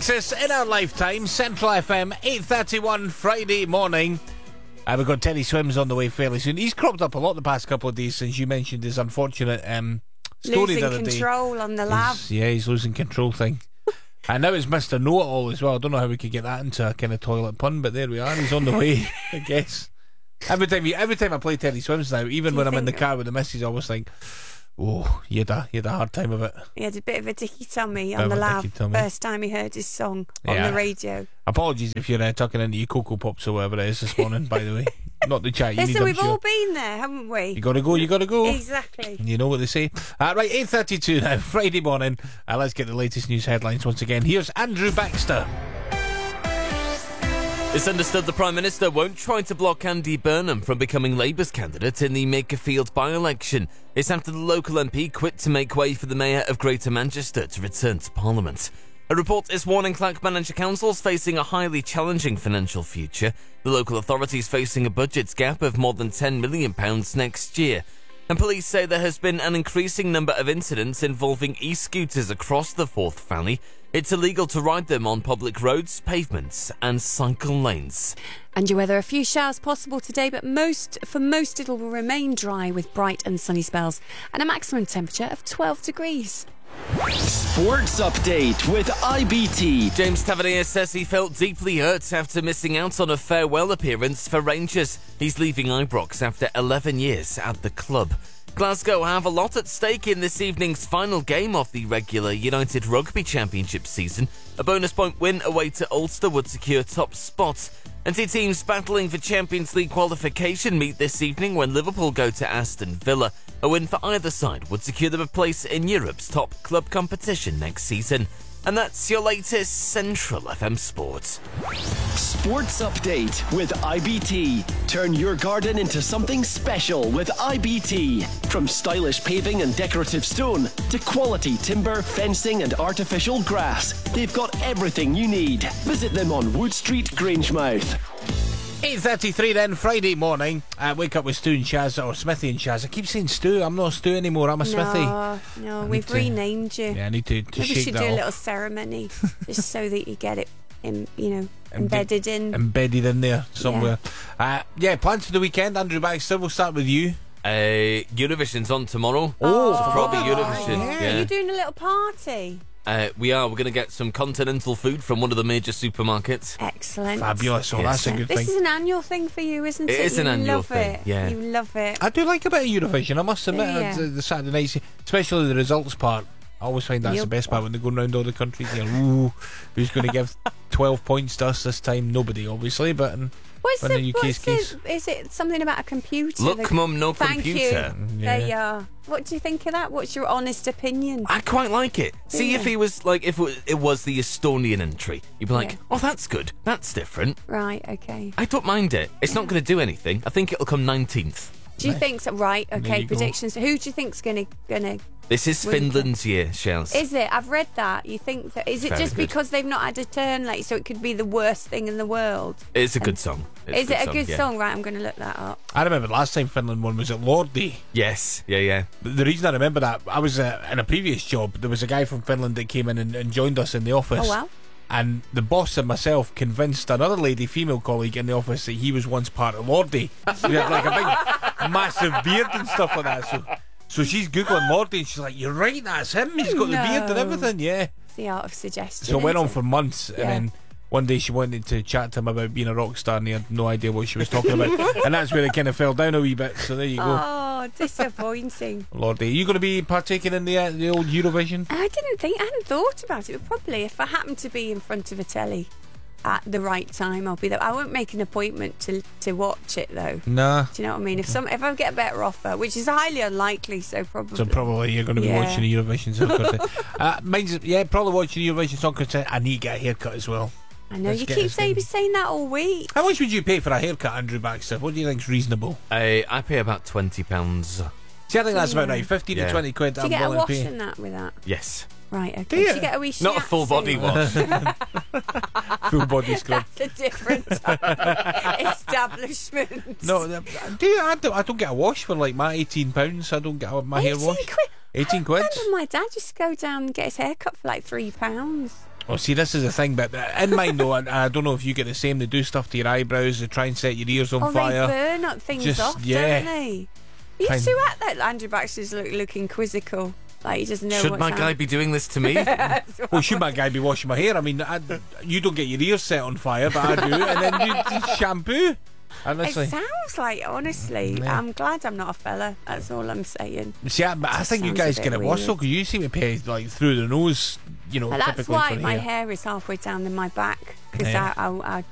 Greatest in our lifetime, Central FM, 8:31 Friday morning. We've got Teddy Swims on the way fairly soon. He's cropped up a lot the past couple of days since you mentioned his unfortunate story the other day. Losing control on the lab. He's losing control thing. And now it's Mr. Know-It-All as well. I don't know how we could get that into a kind of toilet pun, but there we are. He's on the way, I guess. Every time I play Teddy Swims now, even when I'm in the car with the missus, I always think, oh, you had a hard time of it. He had a bit of a dicky tummy on the lab first time he heard his song on the radio. Apologies if you're tucking into your Cocoa Pops or whatever it is this morning, by the way. Not the chat. Listen, we've all been there, haven't we? You gotta go. Exactly. You know what they say. Right, 8:32 now, Friday morning. Let's get the latest news headlines once again. Here's Andrew Baxter. It's understood the Prime Minister won't try to block Andy Burnham from becoming Labour's candidate in the Makerfield by-election. It's after the local MP quit to make way for the Mayor of Greater Manchester to return to Parliament. A report is warning Clackmannanshire Council's facing a highly challenging financial future. The local authority's facing a budget gap of more than £10 million next year. And police say there has been an increasing number of incidents involving e-scooters across the Forth Valley. It's illegal to ride them on public roads, pavements and cycle lanes. And your weather, a few showers possible today, but for most it will remain dry with bright and sunny spells and a maximum temperature of 12 degrees. Sports Update with IBT. James Tavernier says he felt deeply hurt after missing out on a farewell appearance for Rangers. He's leaving Ibrox after 11 years at the club. Glasgow have a lot at stake in this evening's final game of the regular United Rugby Championship season. A bonus point win away to Ulster would secure top spot. And two teams battling for Champions League qualification meet this evening when Liverpool go to Aston Villa. A win for either side would secure them a place in Europe's top club competition next season. And that's your latest Central FM Sports. Sports Update with IBT. Turn your garden into something special with IBT. From stylish paving and decorative stone to quality timber, fencing and artificial grass, they've got everything you need. Visit them on Wood Street, Grangemouth. 8:33 then, Friday morning. Wake up with Stu and Shaz, or Smithy and Shaz. I keep saying Stu. I'm not Stu anymore. I'm a Smithy. No, we've renamed you. Yeah, I need to Maybe shake we should that do a off. little ceremony just so that you get it, embedded in there somewhere. Plans for the weekend. Andrew Baxter, we'll start with you. Eurovision's on tomorrow. Oh, probably Eurovision. Yeah. You're doing a little party. We are. We're going to get some continental food from one of the major supermarkets. Excellent. Fabulous. Oh, that's a good thing. This is an annual thing for you, isn't it? It is an annual thing. Yeah. You love it. I do like a bit of Eurovision, I must admit. The Saturday nights, especially the results part. I always find that's the best part when they go around all the countries. Who's going to give 12 points to us this time? Nobody, obviously, but is it something about a computer? Look, Mum, no Thank computer. You. There you are. What do you think of that? What's your honest opinion? I quite like it. See, if he was like, if it was the Estonian entry, you'd be like, oh, that's good. That's different. Right, okay. I don't mind it. It's not going to do anything. I think it'll come 19th. Do you think so? Right, okay, predictions. Who do you think's going to This is Finland's year, Shels. Is it? I've read that. You think that? Is it Very just good. because they've not had a turn, so it could be the worst thing in the world? It's a good song. Is it a good song? Right, I'm going to look that up. I remember the last time Finland won was at Lordi. Yes, yeah. The reason I remember that, I was in a previous job. There was a guy from Finland that came in and joined us in the office. Oh, wow. And the boss and myself convinced another lady, female colleague in the office, that he was once part of Lordi. He had like a big, massive beard and stuff like that. So she's Googling Lordi and she's like, you're right, that's him. He's got the beard and everything, yeah. It's the art of suggestion. So it went on for months, and then one day she wanted to chat to him about being a rock star and he had no idea what she was talking about. And that's where it kind of fell down a wee bit. So there you go. Oh, disappointing. Lordi, are you going to be partaking in the old Eurovision? I hadn't thought about it, but probably if I happen to be in front of a telly at the right time, I'll be there. I won't make an appointment to watch it though. Nah. Do you know what I mean? If I get a better offer, which is highly unlikely, so probably you're going to be watching the Eurovision Song Contest. Probably watching the Eurovision Song Contest. I need to get a haircut as well. I know, you keep saying that all week. How much would you pay for a haircut, Andrew Baxter? What do you think's reasonable? I pay about £20. See, I think that's about right. 15 to 20 quid. Do you get a wash and that with that? Yes. Right, okay. Do you get a wee Not a full body wash. Full body scrub. That's a different establishment. No, I don't get a wash for like my £18. I don't get my hair washed. 18 quid? I remember my dad used to go down and get his hair cut for like £3. Well, see, this is the thing, but in mine though, I don't know if you get the same. They do stuff to your eyebrows, they try and set your ears on fire. They burn things Just, off, yeah. don't they? You Kind- two at that Andrew Baxter's looking quizzical. Like he doesn't know Should what's my guy be doing this to me? Well, should my guy be washing my hair? I mean, you don't get your ears set on fire, but I do, and then you shampoo. Honestly. It sounds like, honestly, Yeah. I'm glad I'm not a fella. That's all I'm saying. See, but I think you Sounds guys a get bit it worse weird. though, because you seem to pay like through the nose, And that's typically why for my hair. hair is halfway down in my back, because Yeah. I